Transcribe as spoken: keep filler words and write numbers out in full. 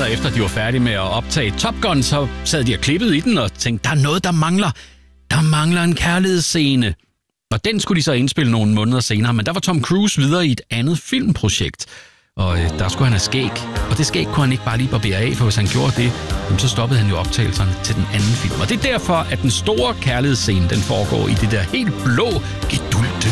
efter de var færdige med at optage Top Gun, så sad de og klippede i den og tænkte, der er noget, der mangler. Der mangler en kærlighedsscene. Og den skulle de så indspille nogle måneder senere, men der var Tom Cruise videre i et andet filmprojekt. Og øh, der skulle han have skæg. Og det skæg kunne han ikke bare lige barbere af, for hvis han gjorde det, jamen, så stoppede han jo optagelserne til den anden film. Og det er derfor, at den store kærlighedsscene, den foregår i det der helt blå, gedulte